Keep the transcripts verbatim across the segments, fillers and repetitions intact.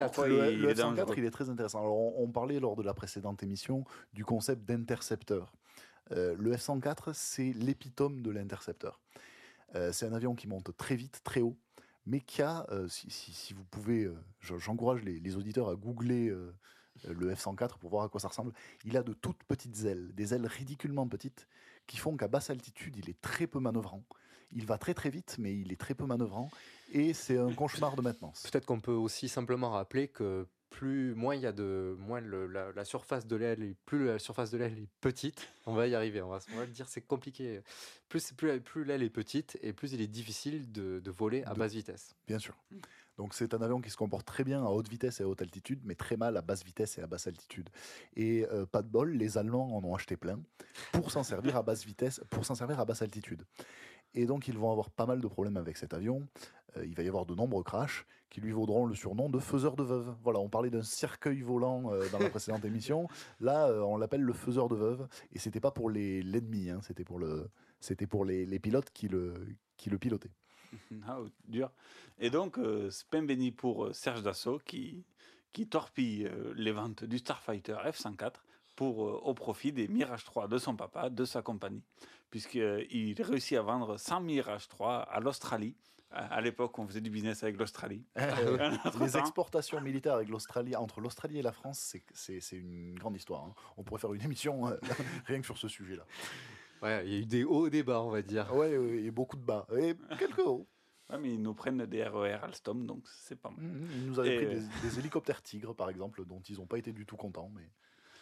Parfois, Le, il le est F cent quatre, dangereux. il est très intéressant. Alors, on, on parlait lors de la précédente émission du concept d'intercepteur. Euh, le F cent quatre, c'est l'épitome de l'intercepteur. Euh, c'est un avion qui monte très vite, très haut, mais qui a, euh, si, si, si vous pouvez, euh, je- j'encourage les, les auditeurs à googler euh, le F cent quatre pour voir à quoi ça ressemble. Il a de toutes petites ailes, des ailes ridiculement petites, qui font qu'à basse altitude, il est très peu manœuvrant. Il va très très vite, mais il est très peu manœuvrant, et c'est un cauchemar de maintenance. Peut-être qu'on peut aussi simplement rappeler que plus, moins il y a de, moins le, la, la surface de l'aile, est- plus la surface de l'aile est petite, on va y arriver, on va, on va le dire, c'est compliqué. Plus, plus, plus l'aile est petite et plus il est difficile de, de voler à De- basse vitesse. Bien sûr. Donc c'est un avion qui se comporte très bien à haute vitesse et à haute altitude, mais très mal à basse vitesse et à basse altitude. Et euh, pas de bol, les Allemands en ont acheté plein pour s'en servir à basse vitesse, pour s'en servir à basse altitude. Et donc ils vont avoir pas mal de problèmes avec cet avion. Euh, il va y avoir de nombreux crashs qui lui vaudront le surnom de faiseur de veuves. Voilà, on parlait d'un cercueil volant euh, dans la précédente émission. Là, euh, on l'appelle le faiseur de veuves. Et c'était pas pour les l'ennemi, hein, c'était pour le, c'était pour les, les pilotes qui le, qui le pilotaient. Ah, dur. Et donc, euh, c'est pain béni pour euh, Serge Dassault qui, qui torpille euh, les ventes du Starfighter F cent quatre pour, euh, au profit des Mirage trois de son papa, de sa compagnie. Puisqu'il euh, il réussit à vendre cent Mirage trois à l'Australie. À, à l'époque, on faisait du business avec l'Australie. Euh, les Entre-temps, exportations militaires avec l'Australie, entre l'Australie et la France, c'est- c'est c'est une grande histoire, hein. On pourrait faire une émission euh, rien que sur ce sujet-là. Ouais, il y a eu des hauts et des bas, on va dire. Ouais, ouais, et beaucoup de bas. Et quelques hauts. ouais, mais ils nous prennent des R E R Alstom, donc c'est pas mal. Mhm, ils nous avaient Et, pris euh, des, des hélicoptères Tigres, par exemple, dont ils n'ont pas été du tout contents. Mais...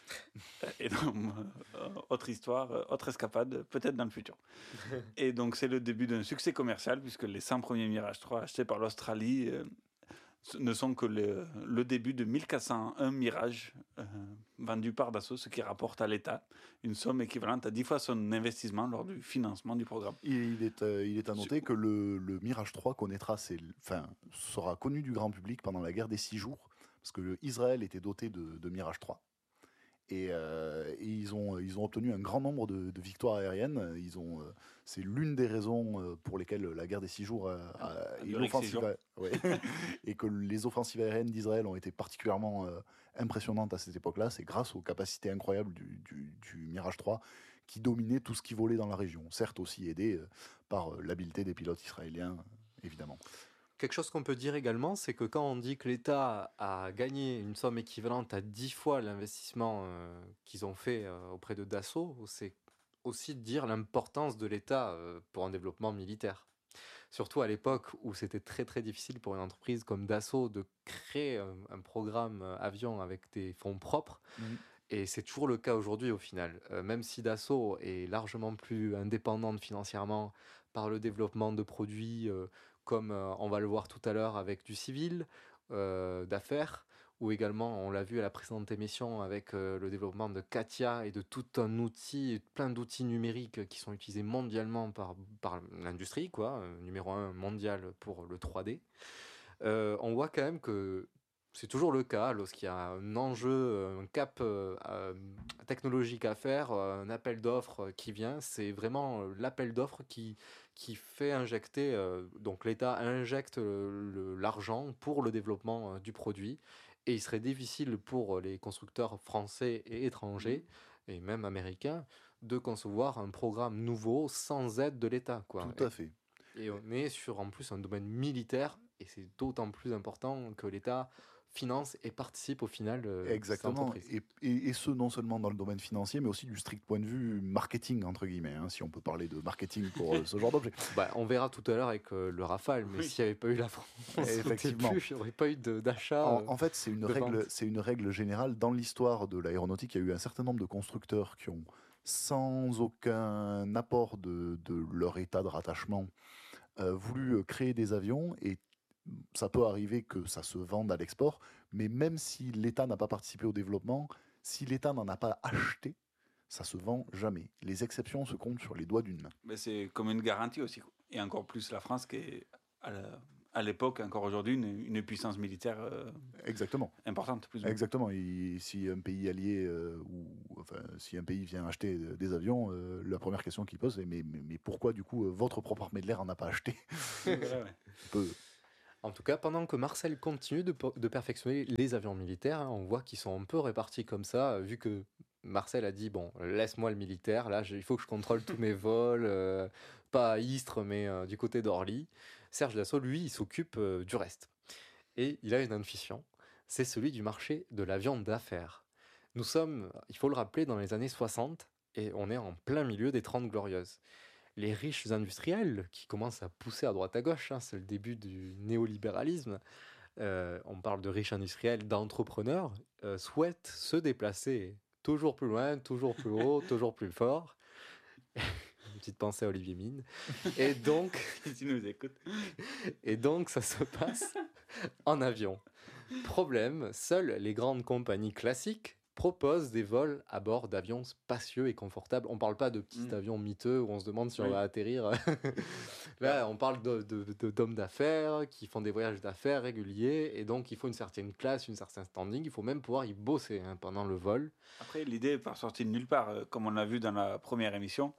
Et donc, euh, autre histoire, euh, autre escapade, peut-être dans le futur. Et donc, c'est le début d'un succès commercial, puisque les cent premiers Mirage trois achetés par l'Australie euh, ne sont que le, le début de mille quatre cent un Mirage euh, vendus par Dassault, ce qui rapporte à l'État une somme équivalente à dix fois son investissement lors du financement du programme. Il est, euh, il est à noter que le, le Mirage trois connaîtra ses, enfin, sera connu du grand public pendant la guerre des six jours, parce que le- Israël était doté de, de Mirage trois. Et, euh, et ils, ont, ils ont obtenu un grand nombre de, de victoires aériennes. Ils ont, euh, c'est l'une des raisons euh, pour lesquelles la guerre des six jours a- a- A et, duré que six l'offensive jours. a- ouais. et que les offensives aériennes d'Israël ont été particulièrement euh, impressionnantes à cette époque-là. C'est grâce aux capacités incroyables du, du, du Mirage trois qui dominait tout ce qui volait dans la région. Certes aussi aidé euh, par euh, l'habileté des pilotes israéliens, euh, évidemment. Quelque chose qu'on peut dire également, c'est que quand on dit que l'État a gagné une somme équivalente à dix fois l'investissement euh, qu'ils ont fait euh, auprès de Dassault, c'est aussi dire l'importance de l'État euh, pour un développement militaire. Surtout à l'époque où c'était très très difficile pour une entreprise comme Dassault de créer un, un programme euh, avion avec des fonds propres. Mhm. Et c'est toujours le cas aujourd'hui au final. Euh, même si Dassault est largement plus indépendante financièrement par le développement de produits euh, comme euh, on va le voir tout à l'heure avec du civil, euh, d'affaires, ou également on l'a vu à la précédente émission avec euh, le développement de Katia et de tout un outil, plein d'outils numériques qui sont utilisés mondialement par, par l'industrie, quoi, euh, numéro un mondial pour le trois D. Euh, on voit quand même que c'est toujours le cas lorsqu'il y a un enjeu, un cap euh, euh, technologique à faire, euh, un appel d'offres qui vient, c'est vraiment euh, l'appel d'offres qui, qui fait injecter, euh, donc l'État injecte le- le- l'argent pour le développement euh, du produit. Et il serait difficile pour les constructeurs français et étrangers, et même américains, de concevoir un programme nouveau sans aide de l'État, quoi. Tout à fait. Et on est sur en plus un domaine militaire, et c'est d'autant plus important que l'État finance et participe au final euh, de cette Exactement, entreprise. et, et, et ce non seulement dans le domaine financier, mais aussi du strict point de vue marketing, entre guillemets, hein, si on peut parler de marketing pour euh, ce genre d'objet. Bah, on verra tout à l'heure avec euh, le Rafale, mais Oui. s'il n'y avait pas eu la France, Effectivement. au début, il n'y aurait pas eu de- d'achat. En, euh, en fait, c'est une, de règle, vente. c'est une règle générale. Dans l'histoire de l'aéronautique, il y a eu un certain nombre de constructeurs qui ont, sans aucun apport de, de leur état de rattachement, euh, voulu euh, créer des avions, et ça peut arriver que ça se vende à l'export, mais même si l'État n'a pas participé au développement, si l'État n'en a pas acheté, ça se vend jamais. Les exceptions se comptent sur les doigts d'une main. Mais c'est comme une garantie aussi. Et encore plus la France qui est, à la- à l'époque, encore aujourd'hui, une, une puissance militaire euh, Exactement. importante, plus ou moins. Exactement. Et si un pays allié euh, ou enfin si un pays vient acheter euh, des avions, euh, la première question qu'il pose c'est mais, mais, mais pourquoi du coup euh, votre propre armée de l'air en a pas acheté? Voilà, ouais. Peu. En tout cas, pendant que Marcel continue de, de perfectionner les avions militaires, hein, on voit qu'ils sont un peu répartis comme ça, vu que Marcel a dit, bon, laisse-moi le militaire, là, je, il faut que je contrôle tous mes vols, euh, pas à Istres, mais euh, du côté d'Orly. Serge Dassault, lui, il s'occupe euh, du reste. Et il a une intuition, c'est celui du marché de l'avion d'affaires. Nous sommes, il faut le rappeler, dans les années soixante, et on est en plein milieu des Trente Glorieuses. Les riches industriels qui commencent à pousser à droite à gauche, hein, c'est le début du néolibéralisme, euh, on parle de riches industriels, d'entrepreneurs, euh, souhaitent se déplacer toujours plus loin, toujours plus haut, toujours plus fort. Une petite pensée à Olivier Mine. Et donc, Si tu nous écoutes. et donc ça se passe en avion. Problème, seules les grandes compagnies classiques proposent des vols à bord d'avions spacieux et confortables. On ne parle pas de petits Mm. avions miteux où on se demande si Oui. on va atterrir. Là, on parle de, de, de- d'hommes d'affaires qui font des voyages d'affaires réguliers et donc il faut une certaine classe, une certaine standing. Il faut même pouvoir y bosser hein, pendant le vol. Après, l'idée n'est pas sortie de nulle part. Euh, Comme on l'a vu dans la première émission,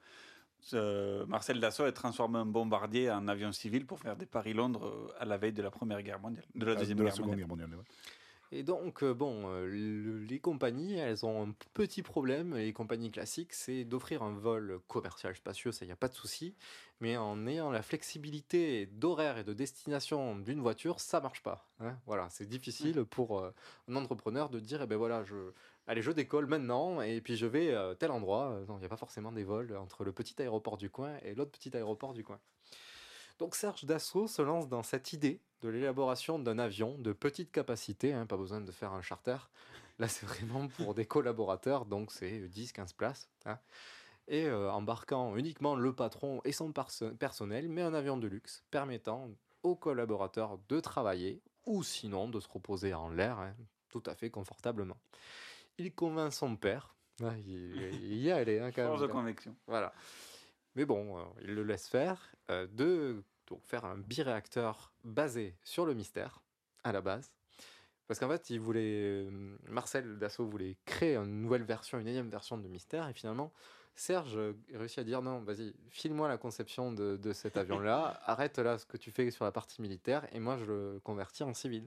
ce- Marcel Dassault a transformé un bombardier en avion civil pour faire des Paris-Londres euh, à la veille de la Première Guerre mondiale, de la Ah, Deuxième de la Guerre Seconde mondiale. Guerre mondiale. Ouais. Et donc, euh, bon, euh, le- les compagnies, elles ont un petit problème, les compagnies classiques, c'est d'offrir un vol commercial spacieux, ça, il n'y a pas de souci, mais en ayant la flexibilité d'horaire et de destination d'une voiture, ça marche pas. Hein. Voilà, c'est difficile pour euh, un entrepreneur de dire, eh ben voilà, je, allez, je décolle maintenant, et puis je vais à tel endroit. Euh, Non, il n'y a pas forcément des vols entre le petit aéroport du coin et l'autre petit aéroport du coin. Donc Serge Dassault se lance dans cette idée de l'élaboration d'un avion de petite capacité, hein, pas besoin de faire un charter. Là, c'est vraiment pour des collaborateurs, donc c'est dix quinze places. Hein. Et euh, embarquant uniquement le patron et son perso- personnel, mais un avion de luxe permettant aux collaborateurs de travailler ou sinon de se reposer en l'air, hein, tout à fait confortablement. Il convainc son père, ah, il, il y est allé hein, quand Force de même. conviction. Voilà. Mais bon, euh, il le laisse faire, euh, de donc, faire un biréacteur basé sur le mystère, à la base. Parce qu'en fait, il voulait, euh, Marcel Dassault voulait créer une nouvelle version, une énième version de Mystère, et finalement, Serge euh, réussit à dire non, vas-y, file-moi la conception de, de cet avion-là, arrête là ce que tu fais sur la partie militaire, et moi je le convertis en civil.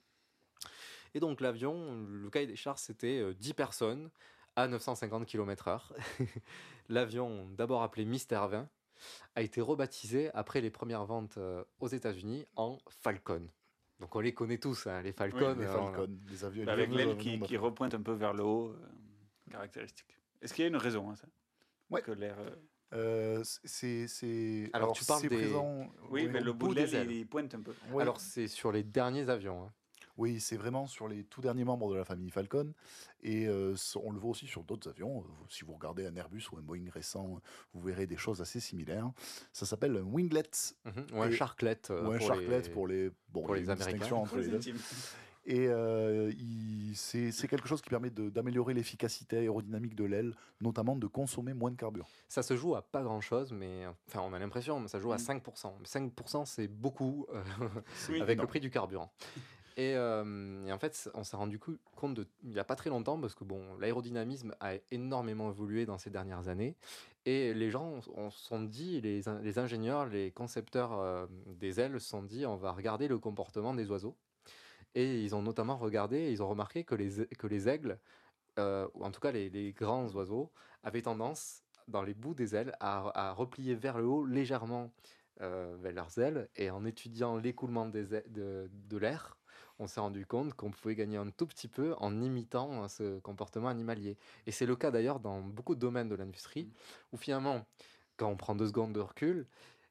Et donc l'avion, le cahier des charges, c'était euh, dix personnes à neuf cent cinquante kilomètres heure. L'avion, d'abord appelé Mystère vingt, a été rebaptisé après les premières ventes euh, aux États-Unis en Falcon. Donc on les connaît tous, hein, les Falcon. Les euh, Falcon, les avions. les Avec fameux l'aile avions qui, qui d'affaires. repointe un peu vers le haut, euh, caractéristique. Est-ce qu'il y a une raison à ça? Ouais. Que l'air. euh, Euh, c'est, c'est... Alors, tu parles c'est des- présent. Oui, ouais. mais le bout bout de des l'aile, ailes. il, il pointe un peu. Ouais. Alors c'est sur les derniers avions. hein. Oui, c'est vraiment sur les tout derniers membres de la famille Falcon. Et euh, so- on le voit aussi sur d'autres avions. Vous- Si vous regardez un Airbus ou un Boeing récent, vous verrez des choses assez similaires. Ça s'appelle un winglet Mhm. Ou un Et- charclet. euh, ou un pour charclet les- pour les. Bon, pour il y a les une Américains. distinction entre Pour les les deux. intimes. Et euh, il- c'est c'est quelque chose qui permet de- d'améliorer l'efficacité aérodynamique de l'aile, notamment de consommer moins de carburant. Ça se joue à pas grand-chose, mais enfin on a l'impression, mais ça joue à Mm. cinq pour cent. cinq pour cent c'est beaucoup euh, Oui, avec non. le prix du carburant. Et, euh, et en fait, on s'est rendu cou- compte de, il n'y a pas très longtemps, parce que bon, l'aérodynamisme a énormément évolué dans ces dernières années, et les gens on se sont dit, les, in- les ingénieurs, les concepteurs euh, des ailes se sont dit, on va regarder le comportement des oiseaux. Et ils ont notamment regardé, et ils ont remarqué que les, que les aigles, euh, ou en tout cas les, les grands oiseaux, avaient tendance, dans les bouts des ailes, à, à replier vers le haut légèrement euh, vers leurs ailes. Et en étudiant l'écoulement des ai- de, de l'air, on s'est rendu compte qu'on pouvait gagner un tout petit peu en imitant euh, ce comportement animalier. Et c'est le cas d'ailleurs dans beaucoup de domaines de l'industrie, où finalement, quand on prend deux secondes de recul,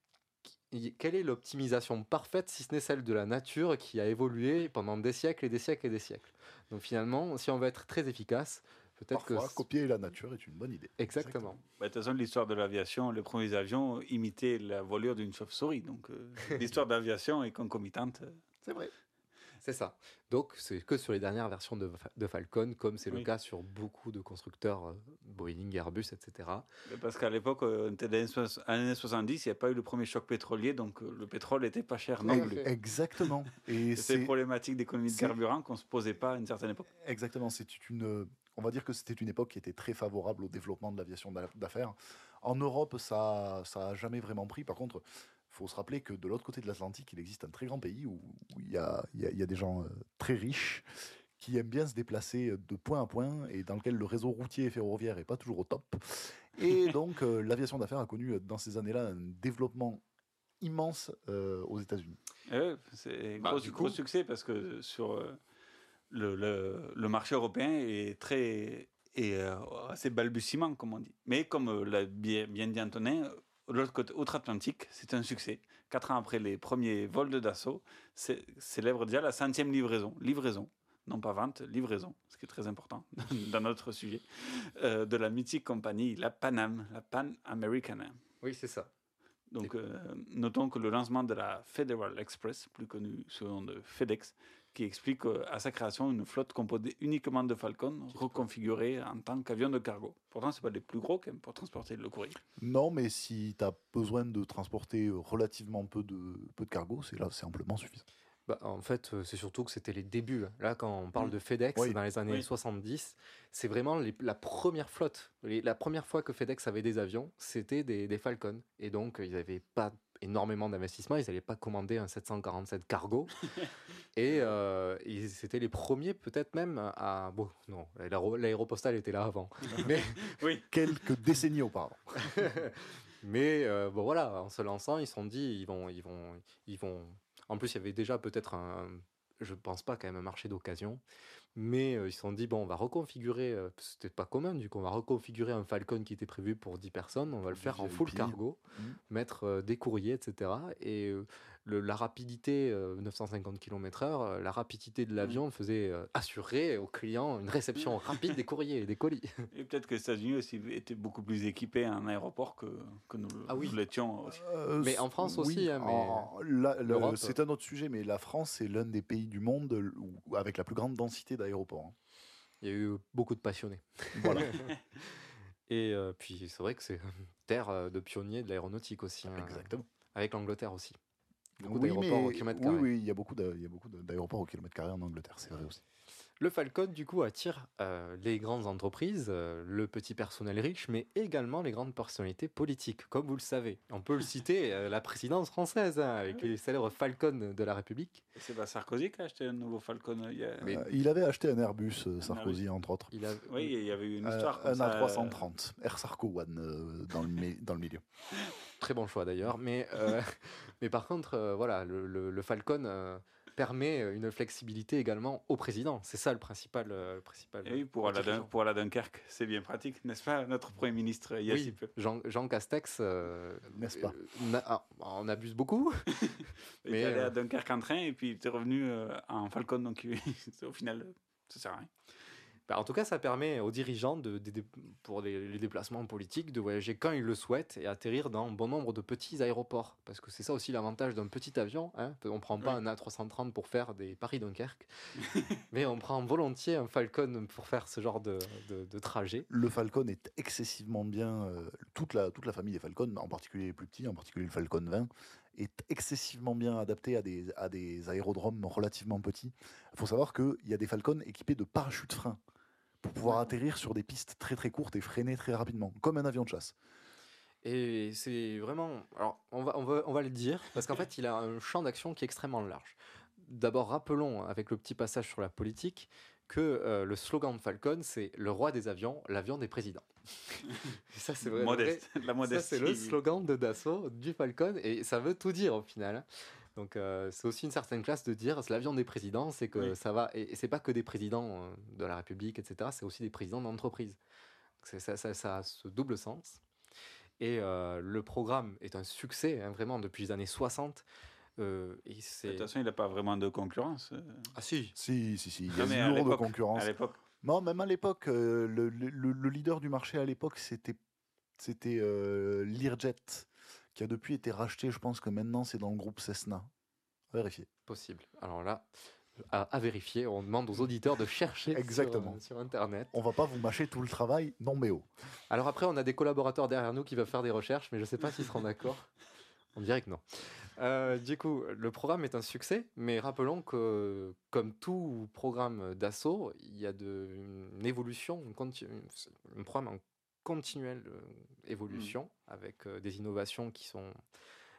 qui- quelle est l'optimisation parfaite si ce n'est celle de la nature qui a évolué pendant des siècles et des siècles et des siècles. Donc finalement, si on veut être très efficace, peut-être que... Parfois, copier la nature est une bonne idée. Exactement. Bah, de toute façon, l'histoire de l'aviation, les premiers avions imitaient la voilure d'une chauve-souris. Donc, euh, l'histoire de l'aviation est concomitante. C'est vrai. C'est ça. Donc c'est que sur les dernières versions de, Fa- de Falcon, comme c'est le Oui. cas sur beaucoup de constructeurs euh, Boeing, Airbus, et cetera. Mais Parce qu'à l'époque, euh, on était dans les soix- années soixante-dix, il n'y a pas eu le premier choc pétrolier, donc euh, le pétrole n'était pas cher non Tout à plus. fait. Exactement. Et Et c'est c'est problématique d'économie de c'est- carburant qu'on ne se posait pas à une certaine époque. exactement. C'est une. On va dire que c'était une époque qui était très favorable au développement de l'aviation d'a- d'affaires. En Europe, ça, ça a jamais vraiment pris. Par contre, faut se rappeler que de l'autre côté de l'Atlantique, il existe un très grand pays où où il y a, il y a- il y a des gens euh, très riches qui aiment bien se déplacer de point à point et dans lequel le réseau routier et ferroviaire est pas toujours au top. Et donc, euh, l'aviation d'affaires a connu euh, dans ces années-là un développement immense euh, aux États-Unis. Et ouais, c'est Bah, gros, du gros coup- succès parce que sur euh, le, le, le marché européen est très est euh, assez balbutiement, comme on dit. Mais comme euh, l'a bien, bien dit Antonin, euh, de l'autre côté, outre-Atlantique, c'est un succès. Quatre ans après les premiers vols de Dassault, c'est- célèbre déjà la centième livraison. Livraison, non pas vente, livraison, ce qui est très important dans notre sujet, euh, de la mythique compagnie, la Pan Am, la Pan American. Oui, c'est ça. Donc, euh, notons que le lancement de la Federal Express, plus connue sous le nom de FedEx, qui explique euh, à sa création une flotte composée uniquement de Falcon, reconfigurée en tant qu'avion de cargo. Pourtant, ce pas les plus gros quand même pour transporter le courrier. Non, mais si tu as besoin de transporter euh, relativement peu de, peu de cargo, c'est là, c'est amplement suffisant. Bah, en fait, euh, c'est surtout que c'était les débuts. Là, quand on parle Mm. de FedEx Oui. dans les années Oui. soixante-dix, c'est vraiment les- la première flotte. Les- la première fois que FedEx avait des avions, c'était des, des Falcon. Et donc, euh, ils n'avaient pas énormément d'investissement. Ils n'allaient pas commander un sept cent quarante-sept cargo. Et euh, ils- c'était les premiers, peut-être même, à. Bon, non, l'aéro- l'aéropostale était là avant. Mais, Oui, Quelques décennies auparavant. mais euh, bon, voilà, en se lançant, ils se sont dit, ils vont, ils vont, ils vont. En plus, il y avait déjà peut-être un. Je pense pas quand même un marché d'occasion, mais euh, ils se sont dit, bon, on va reconfigurer. euh, C'était pas commun, du coup, on va reconfigurer un Falcon qui était prévu pour dix personnes, on va le Du faire en V I P. full cargo, Mm. mettre euh, des courriers, et cetera. Et euh, le- la rapidité, euh, neuf cent cinquante kilomètres heure, euh, la rapidité de l'avion faisait euh, assurer aux clients une réception rapide des courriers et des colis. et peut-être que les États-Unis aussi étaient beaucoup plus équipés en aéroport que, que nous, Ah oui. nous l'étions aussi. Euh, Mais en France oui, aussi, hein, mais en- la- le- l'Europe- c'est un autre sujet, mais la France est l'un des pays du monde où- où- avec la plus grande densité d'aéroports. hein. Il y a eu beaucoup de passionnés. Voilà. Et euh, puis c'est vrai que c'est une terre euh, de pionniers de l'aéronautique aussi, hein, Exactement. avec l'Angleterre aussi. Beaucoup Oui, d'aéroports au mais- kilomètre oui, carré. oui, il y a beaucoup de- il y a beaucoup de- d'aéroports au kilomètre carré en Angleterre, c'est vrai aussi. Le Falcon, du coup, attire euh, les grandes entreprises, euh, le petit personnel riche, mais également les grandes personnalités politiques, comme vous le savez. On peut le citer, euh, la présidence française, hein, avec les célèbres Falcons de la République. C'est pas Sarkozy qui a acheté un nouveau Falcon il y a... Mais- Euh, il avait acheté un Airbus, euh, Sarkozy, entre autres. Il a... Oui, il y avait eu une Euh, histoire comme un ça. A trois cent trente, Air Sarko One euh, dans, le, mi- dans le milieu. Très bon choix d'ailleurs. Mais, euh, mais par contre, euh, voilà, le, le- le Falcon euh, permet une flexibilité également au président. C'est ça le principal. euh, le principal Et oui, pour aller, à Dun- dirigeant. pour aller à Dunkerque, c'est bien pratique, n'est-ce pas, notre Premier ministre, il y a si Oui, peu. Jean, Jean Castex, euh, N'est-ce pas euh, na- ah, on abuse beaucoup. Il Mais, est allé euh, à Dunkerque en train et puis il était revenu euh, en Falcon, donc il- au final, euh, ça sert à rien. Bah, en tout cas, ça permet aux dirigeants, de, de- de- pour les, les déplacements politiques, de voyager quand ils le souhaitent et atterrir dans bon nombre de petits aéroports. Parce que c'est ça aussi l'avantage d'un petit avion. Hein. On ne prend pas Oui. un A trois cent trente pour faire des Paris-Dunkerque, mais on prend volontiers un Falcon pour faire ce genre de, de- de trajet. Le Falcon est excessivement bien, euh, toute, la, toute la famille des Falcons, en particulier les plus petits, en particulier le Falcon vingt, est excessivement bien adapté à des, à des aérodromes relativement petits. Il faut savoir qu'il y a des Falcons équipés de parachutes freins pour pouvoir Ouais. atterrir sur des pistes très très courtes et freiner très rapidement, comme un avion de chasse. Et c'est vraiment. Alors, on va, on, va, on va le dire, parce qu'en fait, il a un champ d'action qui est extrêmement large. D'abord, rappelons, avec le petit passage sur la politique, que euh, le slogan de Falcon, c'est le roi des avions, l'avion des présidents. Et ça, c'est vrai. Modeste, la Ça, modestie. c'est le slogan de Dassault, du Falcon, et ça veut tout dire au final. hein. Donc, euh, c'est aussi une certaine classe de dire c'est l'avion des présidents, c'est que Oui. ça va. Et, et c'est pas que des présidents euh, de la République, et cetera, c'est aussi des présidents d'entreprise. C'est- Ça, ça, ça a ce double sens. Et euh, le programme est un succès, hein, vraiment, depuis les années soixante. Euh, et De c'est... toute façon, il n'a pas vraiment de concurrence. euh. Ah si Si, si, si, il y Non, a mais une à lourde l'époque- concurrence. À l'époque, Non, même à l'époque, euh, le, le- le leader du marché à l'époque, c'était c'était euh, Learjet, qui a depuis été racheté. Je pense que maintenant, c'est dans le groupe Cessna. Vérifiez. possible. Alors là, à, à vérifier, on demande aux auditeurs de chercher sur, Exactement. euh, sur Internet. On va pas vous mâcher tout le travail, non mais oh. Alors après, on a des collaborateurs derrière nous qui vont faire des recherches, mais je ne sais pas s'ils seront d'accord. On dirait que non. Euh, du coup, le programme est un succès, mais rappelons que, comme tout programme d'assaut, il y a de, une évolution, une continu- un programme en continuelle euh, évolution, avec euh, des innovations qui sont,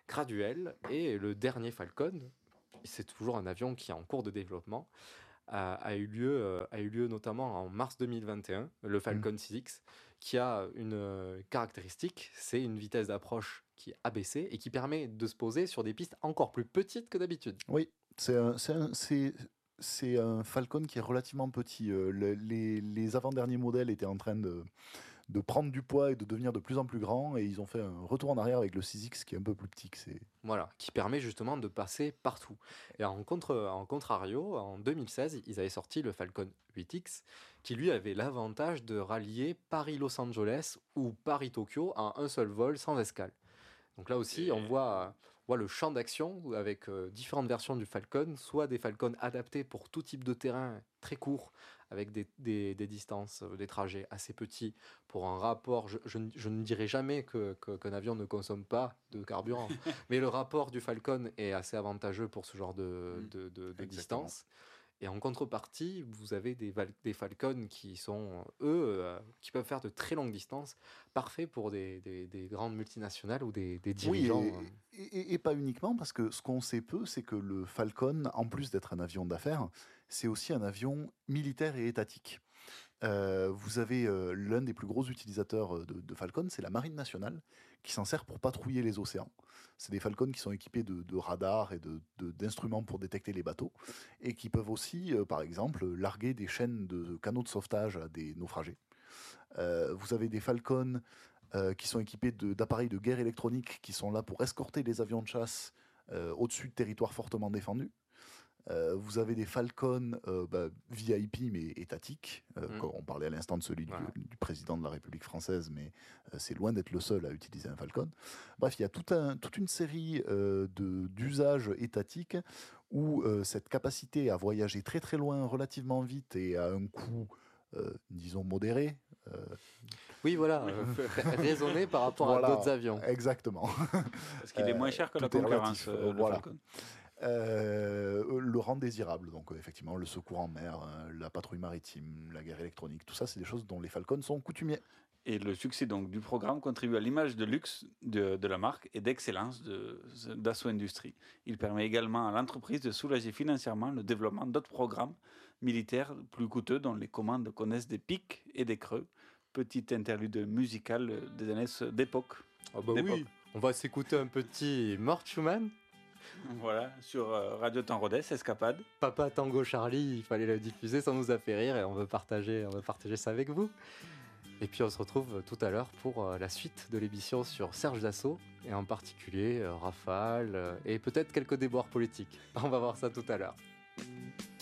graduelle. Et le dernier Falcon, c'est toujours un avion qui est en cours de développement, a, a eu lieu, euh, a eu lieu notamment en mars deux mille vingt et un, le Falcon Mm. six X, qui a une euh, caractéristique, c'est une vitesse d'approche qui est abaissée et qui permet de se poser sur des pistes encore plus petites que d'habitude. Oui, c'est un, c'est un- c'est- c'est un Falcon qui est relativement petit. Euh, le- les, les avant-derniers modèles étaient en train de, de prendre du poids et de devenir de plus en plus grands, et ils ont fait un retour en arrière avec le six X qui est un peu plus petit que c'est. Voilà, qui permet justement de passer partout. Et en, contre, en contrario, en deux mille seize, ils avaient sorti le Falcon huit X, qui lui avait l'avantage de rallier Paris-Los Angeles ou Paris-Tokyo en un seul vol sans escale. Donc là aussi, on Et- voit, on voit le champ d'action avec euh, différentes versions du Falcon, soit des Falcons adaptés pour tout type de terrain très court, avec des, des- des distances, euh, des trajets assez petits, pour un rapport, je, je ne- je ne dirais jamais que, que- qu'un avion ne consomme pas de carburant, mais le rapport du Falcon est assez avantageux pour ce genre de, Mm. de, de- de Exactement. distance. Et en contrepartie, vous avez des, val- des Falcons qui sont, eux, euh, qui peuvent faire de très longues distances, parfaits pour des, des- des grandes multinationales ou des, des Oui, dirigeants. et, euh. et- et- et pas uniquement, parce que ce qu'on sait peu, c'est que le Falcon, en plus d'être un avion d'affaires, c'est aussi un avion militaire et étatique. Euh, vous avez euh, l'un des plus gros utilisateurs euh, de, de Falcon, c'est la Marine nationale, qui s'en sert pour patrouiller les océans. C'est des Falcons qui sont équipés de, de radars et de- de- d'instruments pour détecter les bateaux, et qui peuvent aussi, euh, par exemple, larguer des chaînes de canaux de sauvetage à des naufragés. Euh, vous avez des Falcons euh, qui sont équipés de- d'appareils de guerre électronique qui sont là pour escorter les avions de chasse euh, au-dessus de territoires fortement défendus. Euh, vous avez des Falcons euh, bah, V I P mais étatiques. Euh, Mm. comme on parlait à l'instant de celui du, Voilà. du président de la République française, mais euh, c'est loin d'être le seul à utiliser un Falcon. Bref, il y a tout un- toute une série euh, de- d'usages étatiques où euh, cette capacité à voyager très très loin relativement vite et à un coût, euh, disons, modéré. euh, Oui, voilà, euh, raisonner par rapport voilà, à d'autres avions. Exactement. Parce qu'il est moins cher que la tout est concurrence, relatif, euh, le voilà. Falcon. Euh, le rend désirable. Donc, euh, effectivement, le secours en mer, euh, la patrouille maritime, la guerre électronique, tout ça, c'est des choses dont les Falcons sont coutumiers. Et le succès donc, du programme contribue à l'image de luxe de, de la marque et d'excellence de- d'Assaut Industries. Il permet également à l'entreprise de soulager financièrement le développement d'autres programmes militaires plus coûteux dont les commandes connaissent des pics et des creux. Petite interlude musicale des années d'époque. Ah bah D'époque. oui, on va s'écouter un petit Mort Schumann. Voilà, sur euh, Radio Temps Rodez, Escapade. Papa Tango Charlie, il fallait le diffuser, ça nous a fait rire et on veut partager, on veut partager ça avec vous. Et puis on se retrouve tout à l'heure pour euh, la suite de l'émission sur Serge Dassault et en particulier euh, Rafale euh, et peut-être quelques déboires politiques. On va voir ça tout à l'heure.